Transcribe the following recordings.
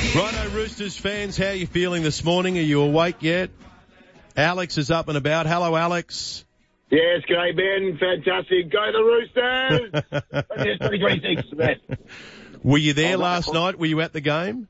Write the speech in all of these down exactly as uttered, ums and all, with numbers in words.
Righto, Roosters fans, how are you feeling this morning? Are you awake yet? Alex is up and about. Hello, Alex. Yes, g'day, Ben. Fantastic. Go the Roosters! twenty twenty-six, man. Were you there oh, last no. night? Were you at the game?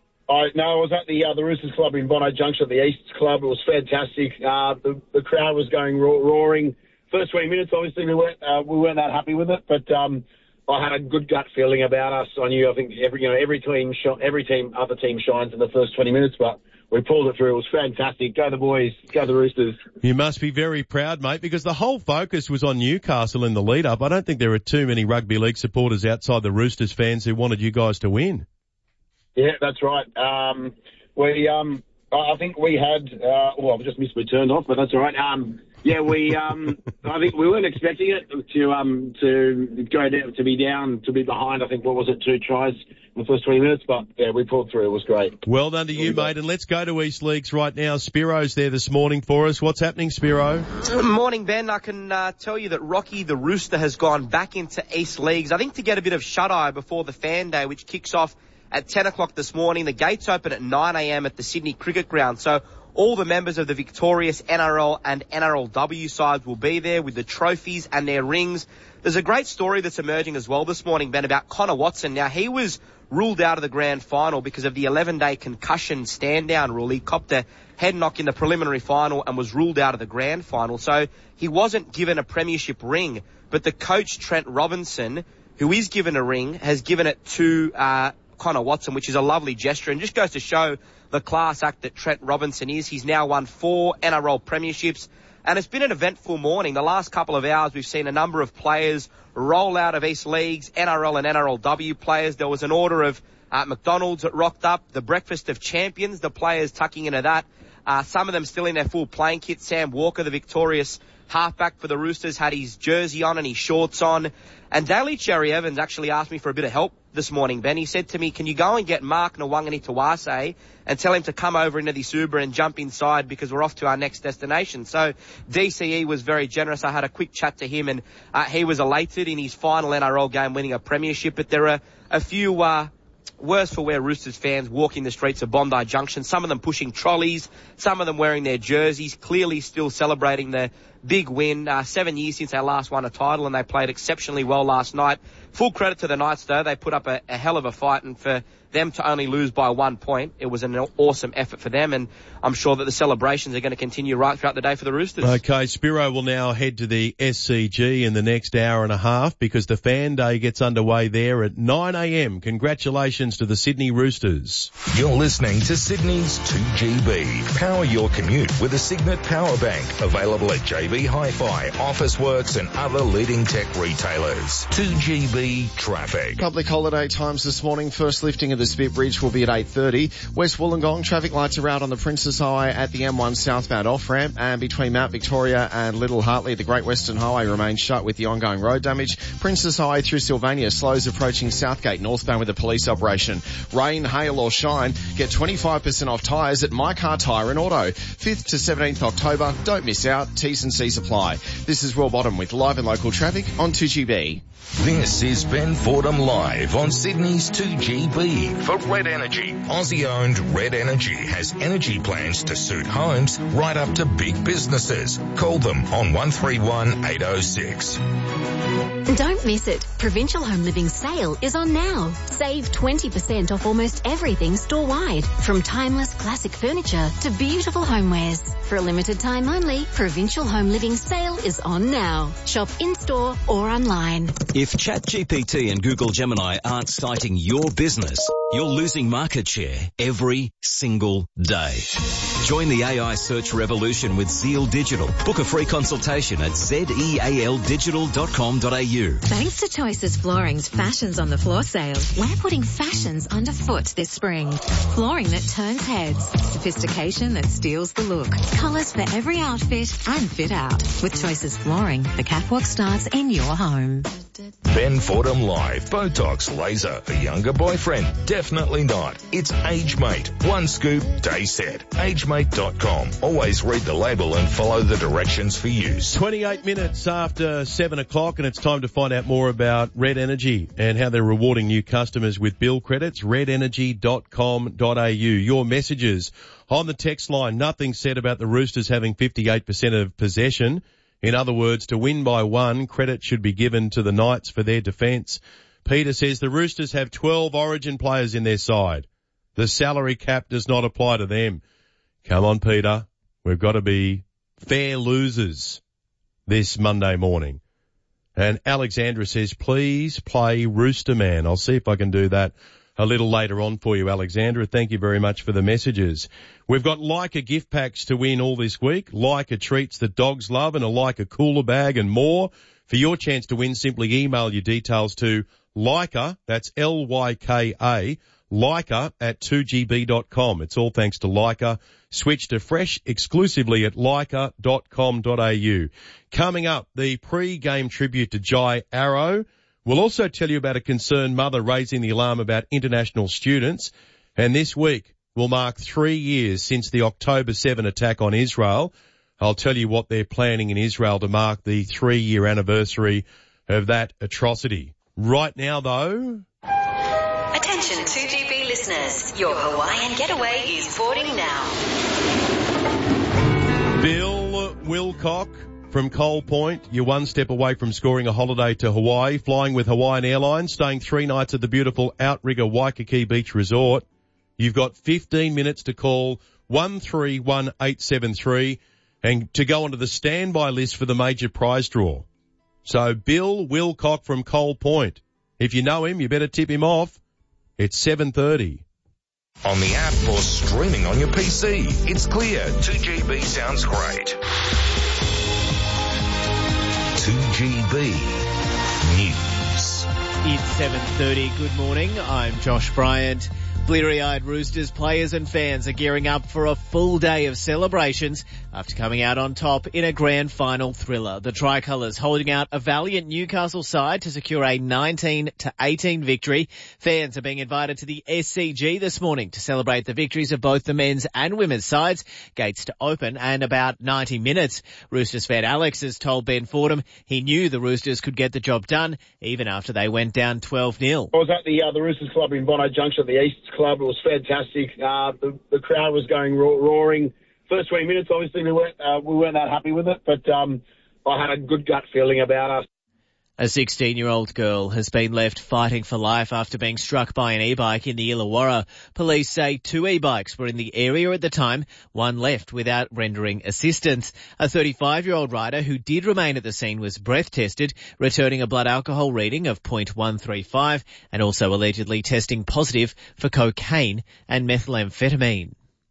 I, no, I was at the uh, the Roosters Club in Bondi Junction at the East Club. It was fantastic. Uh, the, the crowd was going ro- roaring. First twenty minutes, obviously, we weren't, uh, we weren't that happy with it, but um, I had a good gut feeling about us. I knew, I think, every you know every team, sh- every team, other team shines in the first twenty minutes, but we pulled it through. It was fantastic. Go the boys. Go the Roosters. You must be very proud, mate, because the whole focus was on Newcastle in the lead-up. I don't think there are too many rugby league supporters outside the Roosters fans who wanted you guys to win. Yeah, that's right. Um, we, um, I think we had, uh, well, I've just missed my turn off, but that's all right. Um, yeah, we, um, I think we weren't expecting it to, um, to go down, to be down, to be behind. I think, what was it, two tries in the first twenty minutes, but yeah, we pulled through. It was great. Well done to you, mate. And let's go to East Leagues right now. Spiro's there this morning for us. What's happening, Spiro? Morning, Ben. I can uh, tell you that Rocky the Rooster has gone back into East Leagues, I think to get a bit of shut-eye before the fan day, which kicks off at ten o'clock this morning. The gates open at nine a.m. at the Sydney Cricket Ground. So all the members of the victorious N R L and N R L W sides will be there with the trophies and their rings. There's a great story that's emerging as well this morning, Ben, about Connor Watson. Now, he was ruled out of the grand final because of the eleven-day concussion stand-down rule. He copped a head knock in the preliminary final and was ruled out of the grand final. So he wasn't given a premiership ring. But the coach, Trent Robinson, who is given a ring, has given it to uh Connor Watson, which is a lovely gesture, and just goes to show the class act that Trent Robinson is. He's now won four N R L premierships, and it's been an eventful morning. The last couple of hours, we've seen a number of players roll out of East Leagues, N R L and N R L W players. There was an order of uh, McDonald's that rocked up, the Breakfast of Champions, the players tucking into that. Uh, some of them still in their full playing kit. Sam Walker, the victorious halfback for the Roosters, had his jersey on and his shorts on. And Daly Cherry Evans actually asked me for a bit of help this morning, Ben. He said to me, can you go and get Mark Nwangani Tawase and tell him to come over into this Uber and jump inside because we're off to our next destination. So D C E was very generous. I had a quick chat to him, and uh, he was elated in his final N R L game winning a premiership. But there are a few uh, worse for wear Roosters fans walking the streets of Bondi Junction, some of them pushing trolleys, some of them wearing their jerseys, clearly still celebrating the big win. Uh, seven years since they last won a title, and they played exceptionally well last night. Full credit to the Knights, though. They put up a, a hell of a fight, and for them to only lose by one point, it was an awesome effort for them, and I'm sure that the celebrations are going to continue right throughout the day for the Roosters. Okay, Spiro will now head to the S C G in the next hour and a half because the fan day gets underway there at nine a.m. Congratulations to the Sydney Roosters. You're listening to Sydney's two G B. Power your commute with a Signet Power Bank. Available at J B Hi-Fi, Officeworks and other leading tech retailers. two G B traffic. Public holiday times this morning. First lifting of the Spit Bridge will be at eight thirty. West Wollongong, traffic lights are out on the Princess Highway at the M one southbound off-ramp, and between Mount Victoria and Little Hartley, the Great Western Highway remains shut with the ongoing road damage. Princess Highway through Sylvania slows approaching Southgate northbound with a police operation. Rain, hail or shine, get twenty-five percent off tyres at My Car Tyre and Auto. fifth to seventeenth October, don't miss out, T's and C's apply. This is Will Bottom with live and local traffic on two G B. This is Ben Fordham live on Sydney's two G B for Red Energy. Aussie-owned Red Energy has energy plans to suit homes right up to big businesses. Call them on one three one, eight oh six. Don't miss it. Provincial Home Living sale is on now. Save twenty percent off almost everything store-wide, from timeless classic furniture to beautiful homewares. For a limited time only, Provincial Home Living sale is on now. Shop in-store or online. If ChatGPT and Google Gemini aren't citing your business, you're losing market share every single day. Join the A I search revolution with Zeal Digital. Book a free consultation at zeal digital dot com dot a u. Thanks to Choices Flooring's Fashions on the Floor sale, we're putting fashions underfoot this spring. Flooring that turns heads, sophistication that steals the look, colours for every outfit and fit out. With Choices Flooring, the catwalk starts in your home. Ben Fordham live. Botox, laser, a younger boyfriend. Definitely not. It's AgeMate. One scoop, day set. age mate dot com. Always read the label and follow the directions for use. twenty-eight minutes after seven o'clock, and it's time to find out more about Red Energy and how they're rewarding new customers with bill credits. red energy dot com dot a u. Your messages on the text line. Nothing said about the Roosters having fifty-eight percent of possession. In other words, to win by one, credit should be given to the Knights for their defence. Peter says the Roosters have twelve Origin players in their side. The salary cap does not apply to them. Come on, Peter. We've got to be fair losers this Monday morning. And Alexandra says, please play Rooster Man. I'll see if I can do that a little later on for you, Alexandra. Thank you very much for the messages. We've got Leica gift packs to win all this week. Leica treats that dogs love and a Leica cooler bag and more. For your chance to win, simply email your details to Leica, that's L Y K A, Leica at two G B dot com. It's all thanks to Leica. Switch to fresh exclusively at leica dot com dot a u. Coming up, the pre-game tribute to Jai Arrow. We'll also tell you about a concerned mother raising the alarm about international students. And this week will mark three years since the October seventh attack on Israel. I'll tell you what they're planning in Israel to mark the three-year anniversary of that atrocity. Right now, though... Attention two G B listeners, your Hawaiian getaway is boarding now. Bill Wilcock from Coal Point, you're one step away from scoring a holiday to Hawaii, flying with Hawaiian Airlines, staying three nights at the beautiful Outrigger Waikiki Beach Resort. You've got fifteen minutes to call one three one eight seven three and to go onto the standby list for the major prize draw. So Bill Wilcock from Coal Point. If you know him, you better tip him off. It's seven thirty. On the app or streaming on your P C. It's clear. two G B sounds great. two G B News. It's seven thirty. Good morning. I'm Josh Bryant. Bleary-eyed Roosters players and fans are gearing up for a full day of celebrations after coming out on top in a grand final thriller. The Tricolours holding out a valiant Newcastle side to secure a nineteen to eighteen victory. Fans are being invited to the S C G this morning to celebrate the victories of both the men's and women's sides. Gates to open in about ninety minutes. Roosters fan Alex has told Ben Fordham he knew the Roosters could get the job done even after they went down twelve nil. I was at the uh, the Roosters Club in Bondi Junction at the East Club. It was fantastic. Uh, the, the crowd was going ro- roaring. First twenty minutes, obviously, we weren't, uh, we weren't that happy with it, but um, I had a good gut feeling about us. A sixteen-year-old girl has been left fighting for life after being struck by an e-bike in the Illawarra. Police say two e-bikes were in the area at the time, one left without rendering assistance. A thirty-five-year-old rider who did remain at the scene was breath tested, returning a blood alcohol reading of point one three five and also allegedly testing positive for cocaine and methamphetamine.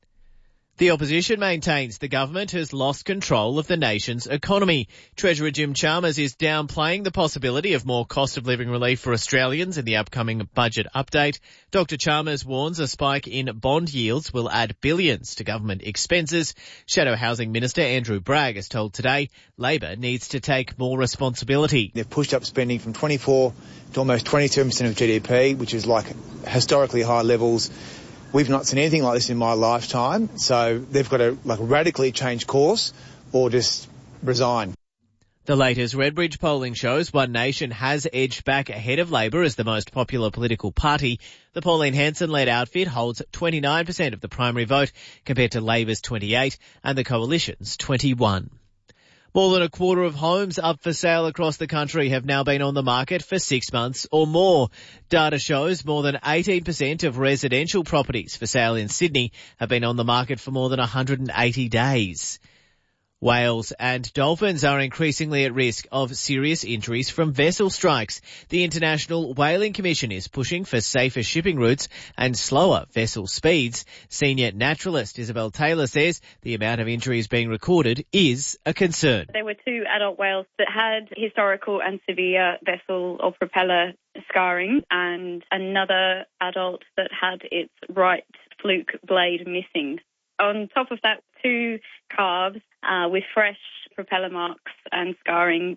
The opposition maintains the government has lost control of the nation's economy. Treasurer Jim Chalmers is downplaying the possibility of more cost of living relief for Australians in the upcoming budget update. Doctor Chalmers warns a spike in bond yields will add billions to government expenses. Shadow Housing Minister Andrew Bragg has told Today Labor needs to take more responsibility. They've pushed up spending from twenty-four to almost twenty-seven percent of G D P, which is like historically high levels. We've not seen anything like this in my lifetime, so they've got to like radically change course or just resign. The latest Redbridge polling shows One Nation has edged back ahead of Labor as the most popular political party. The Pauline Hanson-led outfit holds twenty-nine percent of the primary vote compared to Labor's twenty-eight and the Coalition's twenty-one. More than a quarter of homes up for sale across the country have now been on the market for six months or more. Data shows more than eighteen percent of residential properties for sale in Sydney have been on the market for more than one hundred eighty days. Whales and dolphins are increasingly at risk of serious injuries from vessel strikes. The International Whaling Commission is pushing for safer shipping routes and slower vessel speeds. Senior naturalist Isabel Taylor says the amount of injuries being recorded is a concern. There were two adult whales that had historical and severe vessel or propeller scarring and another adult that had its right fluke blade missing. On top of that, two calves uh, with fresh propeller marks and scarring.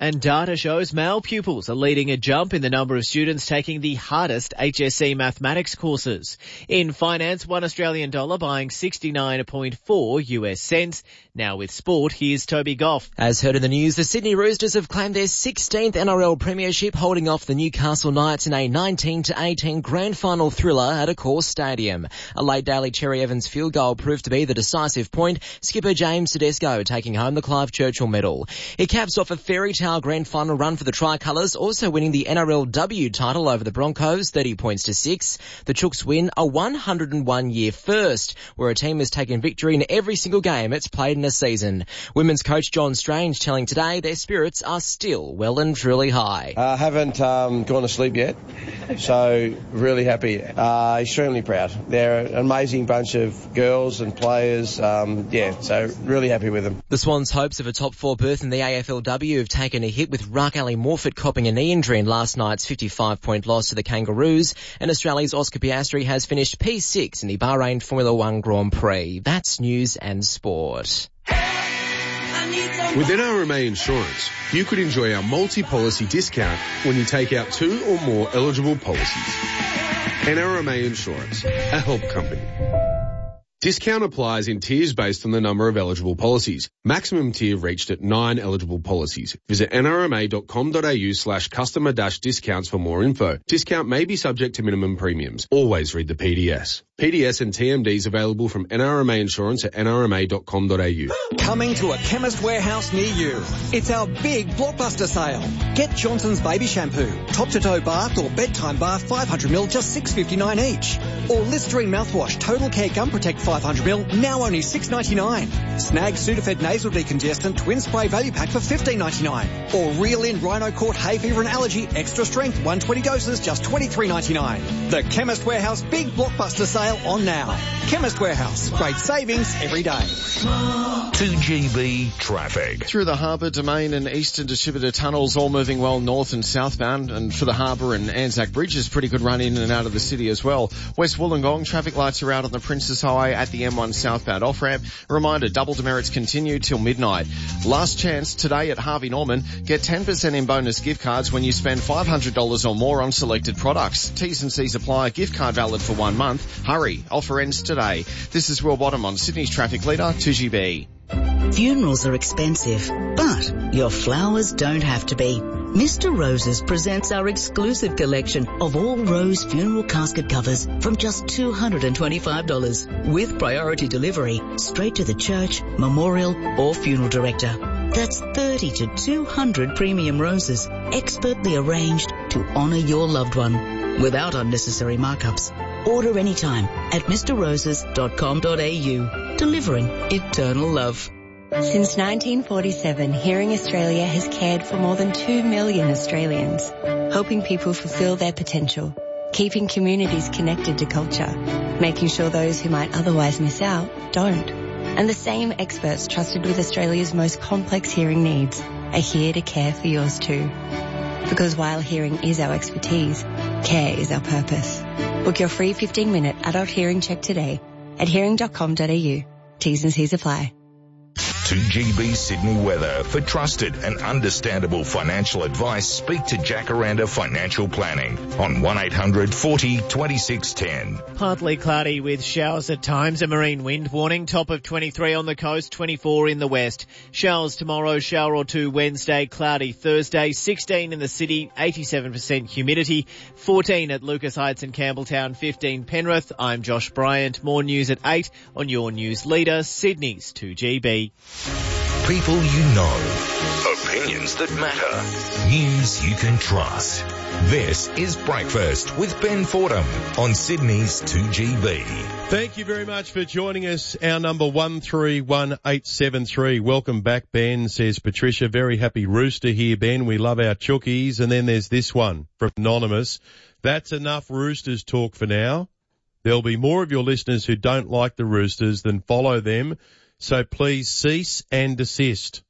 And data shows male pupils are leading a jump in the number of students taking the hardest H S C mathematics courses. In finance, one Australian dollar buying sixty-nine point four U S cents. Now with sport, here's Toby Goff. As heard in the news, the Sydney Roosters have claimed their sixteenth N R L premiership, holding off the Newcastle Knights in a nineteen to eighteen grand final thriller at Accor Stadium. A late Daly Cherry Evans field goal proved to be the decisive point, skipper James Tedesco taking home the Clive Churchill medal. It caps off a fairy tale grand final run for the Tricolours, also winning the N R L W title over the Broncos, thirty points to six. The Chooks win a one hundred and one year first, where a team has taken victory in every single game it's played in a season. Women's coach John Strange telling Today their spirits are still well and truly high. I uh, haven't um, gone to sleep yet, so really happy. Uh, extremely proud. They're an amazing bunch of girls and players. Um, yeah, so really happy with them. The Swans' hopes of a top four berth in the A F L W have taken a hit, with Ruck Ali Morfitt copping a knee injury in last night's fifty-five point loss to the Kangaroos, and Australia's Oscar Piastri has finished P six in the Bahrain Formula One Grand Prix. That's news and sport. With N R M A Insurance, you could enjoy our multi-policy discount when you take out two or more eligible policies. N R M A Insurance, a help company. Discount applies in tiers based on the number of eligible policies. Maximum tier reached at nine eligible policies. Visit nrma.com.au slash customer dash discounts for more info. Discount may be subject to minimum premiums. Always read the P D S. P D S and T M Ds available from N R M A Insurance at n r m a dot com dot a u. Coming to a Chemist Warehouse near you. It's our big blockbuster sale. Get Johnson's Baby Shampoo, top-to-toe bath or bedtime bath five hundred milliliters, just six dollars fifty-nine each. Or Listerine mouthwash, Total Care Gum Protect five hundred milliliters, now only six dollars ninety-nine. Snag Sudafed Nasal Decongestant Twin Spray Value Pack for fifteen dollars ninety-nine. Or Reel In Rhino Court Hay Fever and Allergy Extra Strength one hundred twenty doses, just twenty-three dollars ninety-nine. The Chemist Warehouse big blockbuster sale on now. Chemist Warehouse, great savings every day. two G B traffic. Through the Harbour, Domain and Eastern Distributor tunnels all moving well north and southbound, and for the Harbour and Anzac Bridges, pretty good run in and out of the city as well. West Wollongong, traffic lights are out on the Princess Highway at the M one southbound off-ramp. A reminder, double demerits continue till midnight. Last chance today at Harvey Norman. Get ten percent in bonus gift cards when you spend five hundred dollars or more on selected products. T's and C's apply. Gift card valid for one month. Hurry. Offer ends today. This is Will Bottom on Sydney's traffic leader, two G B. Funerals are expensive, but your flowers don't have to be. Mister Roses presents our exclusive collection of all rose funeral casket covers from just two hundred twenty-five dollars with priority delivery straight to the church, memorial or funeral director. That's thirty to two hundred premium roses expertly arranged to honour your loved one without unnecessary markups. Order anytime at mr roses dot com dot a u. Delivering eternal love. Since nineteen forty-seven, Hearing Australia has cared for more than two million Australians, helping people fulfil their potential, keeping communities connected to culture, making sure those who might otherwise miss out don't. And the same experts trusted with Australia's most complex hearing needs are here to care for yours too. Because while hearing is our expertise, care is our purpose. Book your free fifteen minute adult hearing check today at hearing dot com dot a u. T's and C's apply. two G B Sydney weather. For trusted and understandable financial advice, speak to Jacaranda Financial Planning on one eight hundred forty twenty-six ten. Partly cloudy with showers at times. A marine wind warning. Top of twenty-three on the coast, twenty-four in the west. Showers tomorrow, shower or two Wednesday, cloudy Thursday, sixteen in the city, eighty-seven percent humidity, fourteen at Lucas Heights and Campbelltown, fifteen Penrith. I'm Josh Bryant. More news at eight on your news leader, Sydney's two G B. People you know. Opinions that matter. News you can trust. This is Breakfast with Ben Fordham on Sydney's two G B. Thank you very much for joining us. Our number one three one eight seven three. Welcome back, Ben, says Patricia. Very happy rooster here, Ben. We love our chookies. And then there's this one from Anonymous. That's enough Roosters talk for now. There'll be more of your listeners who don't like the Roosters than follow them. So please cease and desist.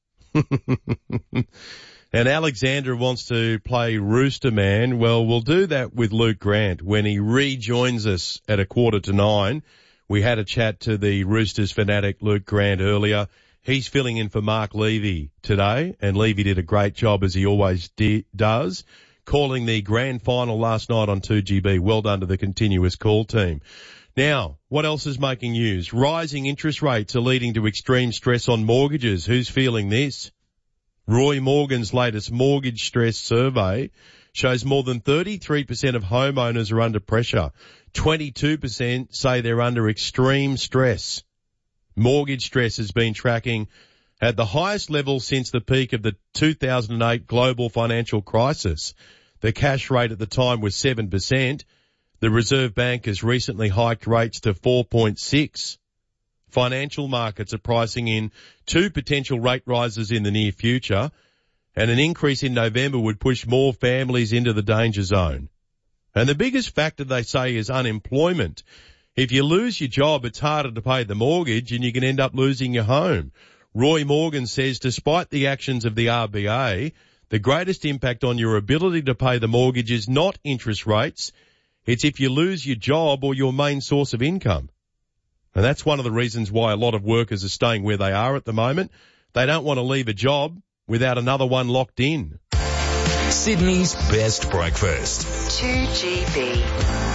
And Alexandra wants to play Rooster Man. Well, we'll do that with Luke Grant when he rejoins us at a quarter to nine. We had a chat to the Roosters fanatic Luke Grant earlier, He's filling in for Mark Levy today, and Levy did a great job, as he always di- does, calling the grand final last night on two G B. Well done to the continuous call team. Now, what else is making news? Rising interest rates are leading to extreme stress on mortgages. Who's feeling this? Roy Morgan's latest mortgage stress survey shows more than thirty-three percent of homeowners are under pressure. twenty-two percent say they're under extreme stress. Mortgage stress has been tracking at the highest level since the peak of the two thousand eight global financial crisis. The cash rate at the time was seven percent. The Reserve Bank has recently hiked rates to four point six. Financial markets are pricing in two potential rate rises in the near future, and an increase in November would push more families into the danger zone. And the biggest factor, they say, is unemployment. If you lose your job, it's harder to pay the mortgage and you can end up losing your home. Roy Morgan says despite the actions of the R B A, the greatest impact on your ability to pay the mortgage is not interest rates. It's if you lose your job or your main source of income. And that's one of the reasons why a lot of workers are staying where they are at the moment. They don't want to leave a job without another one locked in. Sydney's best breakfast. two G B.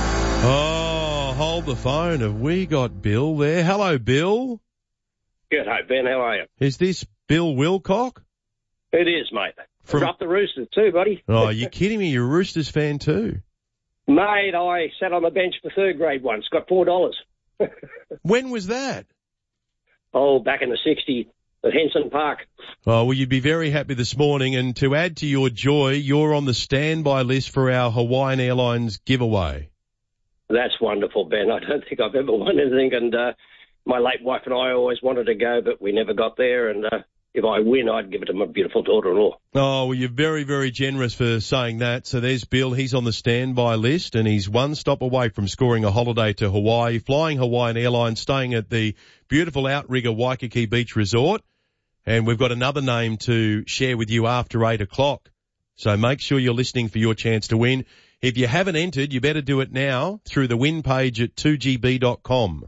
Oh, hold the phone. Have we got Bill there? Hello, Bill. Good. Hi, Ben. How are you? Is this Bill Wilcock? It is, mate. From... From up the Roosters too, buddy. Oh, you're kidding me. You're a Roosters fan too. Mate, I sat on the bench for third grade once. Got four dollars. When was that? Oh, back in the sixties at Henson Park. Oh, well, you'd be very happy this morning. And to add to your joy, you're on the standby list for our Hawaiian Airlines giveaway. That's wonderful, Ben. I don't think I've ever won anything. And uh, my late wife and I always wanted to go, but we never got there. And uh, if I win, I'd give it to my beautiful daughter-in-law. Oh, well, you're very, very generous for saying that. So there's Bill. He's on the standby list, and he's one stop away from scoring a holiday to Hawaii, flying Hawaiian Airlines, staying at the beautiful Outrigger Waikiki Beach Resort. And we've got another name to share with you after eight o'clock. So make sure you're listening for your chance to win. If you haven't entered, you better do it now through the win page at two G B dot com.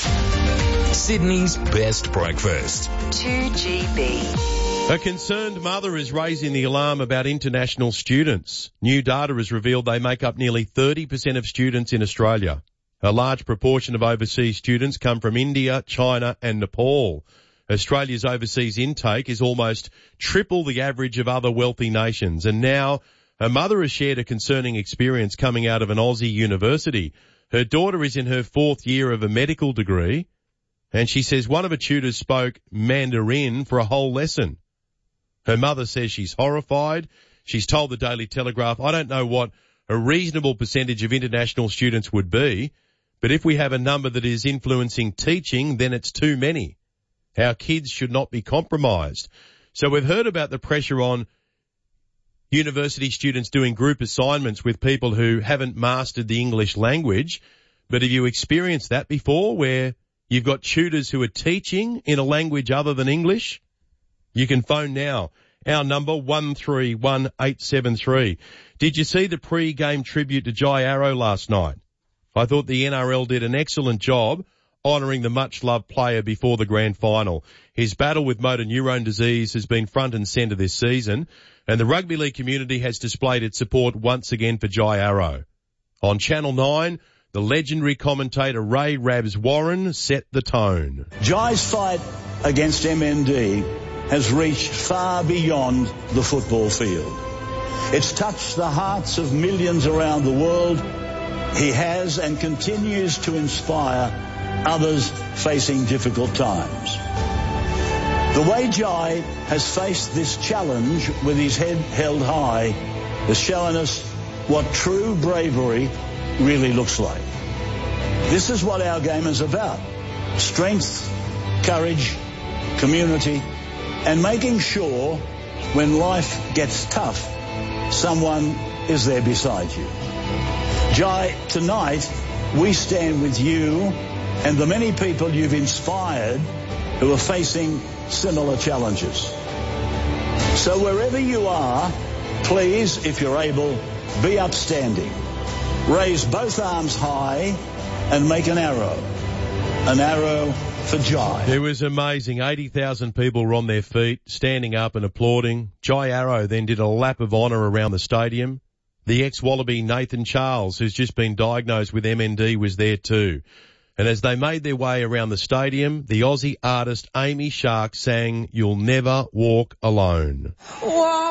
Sydney's best breakfast. two G B. A concerned mother is raising the alarm about international students. New data has revealed they make up nearly thirty percent of students in Australia. A large proportion of overseas students come from India, China and Nepal. Australia's overseas intake is almost triple the average of other wealthy nations. And now a mother has shared a concerning experience coming out of an Aussie university. Her daughter is in her fourth year of a medical degree, and she says one of her tutors spoke Mandarin for a whole lesson. Her mother says she's horrified. She's told the Daily Telegraph, I don't know what a reasonable percentage of international students would be, but if we have a number that is influencing teaching, then it's too many. Our kids should not be compromised. So we've heard about the pressure on university students doing group assignments with people who haven't mastered the English language. But have you experienced that before, where you've got tutors who are teaching in a language other than English? You can phone now. Our number, one three one eight seven three. Did you see the pre-game tribute to Jai Arrow last night? I thought the N R L did an excellent job honouring the much-loved player before the grand final. His battle with motor neurone disease has been front and centre this season, and the rugby league community has displayed its support once again for Jai Arrow. On Channel nine, the legendary commentator Ray Rabs Warren set the tone. Jai's fight against M N D has reached far beyond the football field. It's touched the hearts of millions around the world. He has and continues to inspire others facing difficult times. The way Jai has faced this challenge with his head held high has shown us what true bravery really looks like. This is what our game is about. Strength, courage, community, and making sure when life gets tough, someone is there beside you. Jai, tonight we stand with you and the many people you've inspired who are facing similar challenges. So wherever you are, please, if you're able, be upstanding. Raise both arms high and make an arrow. An arrow for Jai. It was amazing. eighty thousand people were on their feet, standing up and applauding. Jai Arrow then did a lap of honour around the stadium. The ex-Wallaby Nathan Charles, who's just been diagnosed with M N D, was there too. And as they made their way around the stadium, the Aussie artist Amy Shark sang You'll Never Walk Alone. Walk